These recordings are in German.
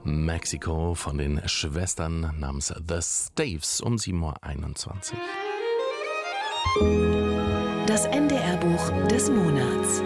Mexiko von den Schwestern namens The Staves um 7:21 Uhr. Das NDR-Buch des Monats.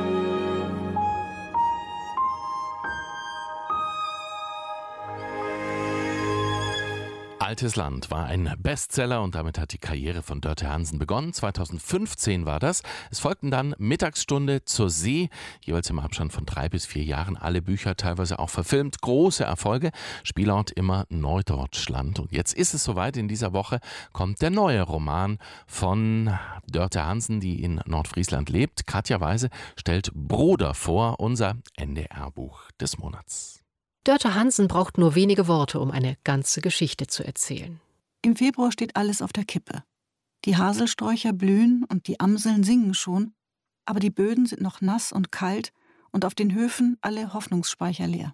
Altes Land war ein Bestseller und damit hat die Karriere von Dörte Hansen begonnen. 2015 war das. Es folgten dann Mittagsstunde zur See, jeweils im Abstand von 3 bis 4 Jahren. Alle Bücher teilweise auch verfilmt. Große Erfolge. Spielort immer Norddeutschland. Und jetzt ist es soweit. In dieser Woche kommt der neue Roman von Dörte Hansen, die in Nordfriesland lebt. Katja Weise stellt Bruder vor, unser NDR-Buch des Monats. Dörte Hansen braucht nur wenige Worte, um eine ganze Geschichte zu erzählen. Im Februar steht alles auf der Kippe. Die Haselsträucher blühen und die Amseln singen schon, aber die Böden sind noch nass und kalt und auf den Höfen alle Hoffnungsspeicher leer.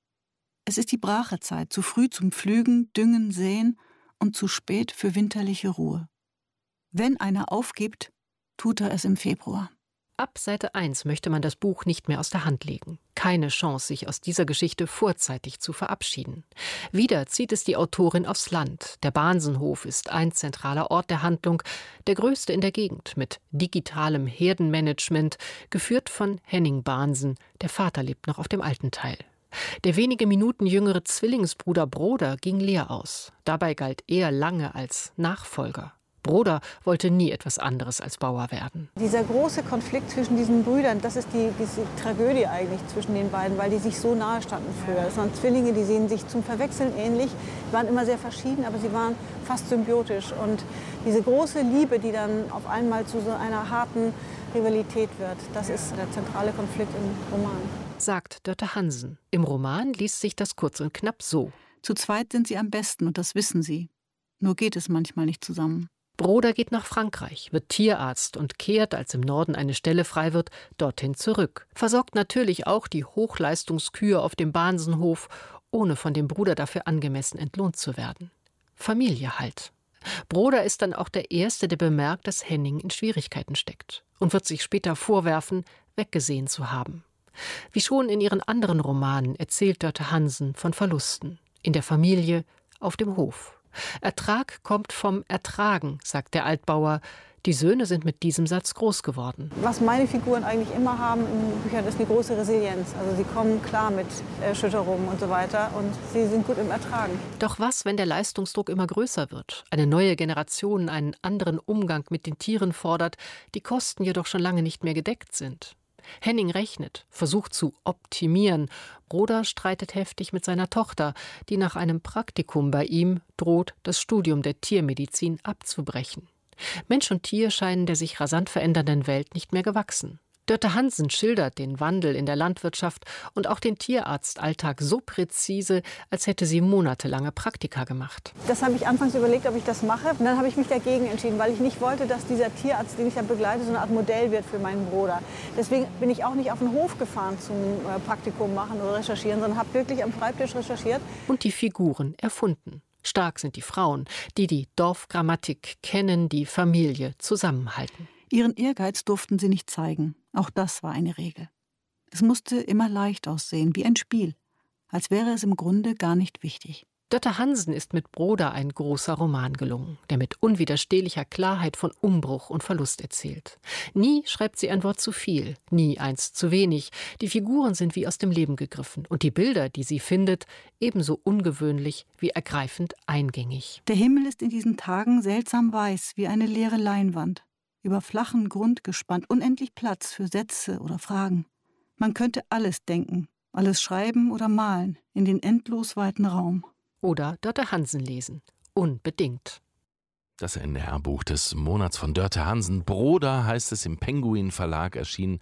Es ist die Brachezeit, zu früh zum Pflügen, Düngen, Säen und zu spät für winterliche Ruhe. Wenn einer aufgibt, tut er es im Februar. Ab Seite 1 möchte man das Buch nicht mehr aus der Hand legen. Keine Chance, sich aus dieser Geschichte vorzeitig zu verabschieden. Wieder zieht es die Autorin aufs Land. Der Bahnsenhof ist ein zentraler Ort der Handlung, der größte in der Gegend, mit digitalem Herdenmanagement, geführt von Henning Bahnsen. Der Vater lebt noch auf dem alten Teil. Der wenige Minuten jüngere Zwillingsbruder Broder ging leer aus. Dabei galt er lange als Nachfolger. Broder wollte nie etwas anderes als Bauer werden. Dieser große Konflikt zwischen diesen Brüdern, das ist diese Tragödie eigentlich zwischen den beiden, weil die sich so nahe standen früher. Das waren Zwillinge, die sehen sich zum Verwechseln ähnlich, waren immer sehr verschieden, aber sie waren fast symbiotisch. Und diese große Liebe, die dann auf einmal zu so einer harten Rivalität wird, das ist der zentrale Konflikt im Roman. Sagt Dörte Hansen. Im Roman liest sich das kurz und knapp so. Zu zweit sind sie am besten und das wissen sie. Nur geht es manchmal nicht zusammen. Broder geht nach Frankreich, wird Tierarzt und kehrt, als im Norden eine Stelle frei wird, dorthin zurück. Versorgt natürlich auch die Hochleistungskühe auf dem Bahnsenhof, ohne von dem Bruder dafür angemessen entlohnt zu werden. Familie halt. Broder ist dann auch der Erste, der bemerkt, dass Henning in Schwierigkeiten steckt und wird sich später vorwerfen, weggesehen zu haben. Wie schon in ihren anderen Romanen erzählt Dörte Hansen von Verlusten. In der Familie, auf dem Hof. Ertrag kommt vom Ertragen, sagt der Altbauer. Die Söhne sind mit diesem Satz groß geworden. Was meine Figuren eigentlich immer haben in Büchern, ist eine große Resilienz. Also sie kommen klar mit Erschütterungen und so weiter und sie sind gut im Ertragen. Doch was, wenn der Leistungsdruck immer größer wird? Eine neue Generation einen anderen Umgang mit den Tieren fordert, die Kosten jedoch schon lange nicht mehr gedeckt sind. Henning rechnet, versucht zu optimieren. Broder streitet heftig mit seiner Tochter, die nach einem Praktikum bei ihm droht, das Studium der Tiermedizin abzubrechen. Mensch und Tier scheinen der sich rasant verändernden Welt nicht mehr gewachsen. Dörte Hansen schildert den Wandel in der Landwirtschaft und auch den Tierarztalltag so präzise, als hätte sie monatelange Praktika gemacht. Das habe ich anfangs überlegt, ob ich das mache. Und dann habe ich mich dagegen entschieden, weil ich nicht wollte, dass dieser Tierarzt, den ich da begleite, so eine Art Modell wird für meinen Bruder. Deswegen bin ich auch nicht auf den Hof gefahren zum Praktikum machen oder recherchieren, sondern habe wirklich am Schreibtisch recherchiert. Und die Figuren erfunden. Stark sind die Frauen, die die Dorfgrammatik kennen, die Familie zusammenhalten. Ihren Ehrgeiz durften sie nicht zeigen. Auch das war eine Regel. Es musste immer leicht aussehen, wie ein Spiel, als wäre es im Grunde gar nicht wichtig. Dörte Hansen ist mit Broder ein großer Roman gelungen, der mit unwiderstehlicher Klarheit von Umbruch und Verlust erzählt. Nie schreibt sie ein Wort zu viel, nie eins zu wenig. Die Figuren sind wie aus dem Leben gegriffen und die Bilder, die sie findet, ebenso ungewöhnlich wie ergreifend eingängig. Der Himmel ist in diesen Tagen seltsam weiß, wie eine leere Leinwand. Über flachen Grund gespannt, unendlich Platz für Sätze oder Fragen. Man könnte alles denken, alles schreiben oder malen, in den endlos weiten Raum. Oder Dörte Hansen lesen. Unbedingt. Das NDR-Buch des Monats von Dörte Hansen. Bruder heißt es, im Penguin Verlag erschienen.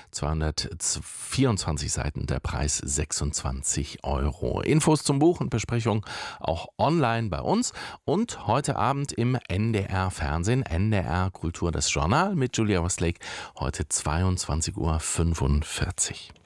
224 Seiten, der Preis 26 €. Infos zum Buch und Besprechung auch online bei uns. Und heute Abend im NDR-Fernsehen, NDR Kultur, das Journal mit Julia Westlake. Heute 22:45 Uhr.